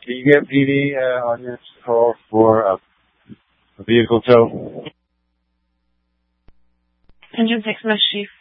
Can you get PD on your call for a vehicle tow? Engine 6 Mesh Chief.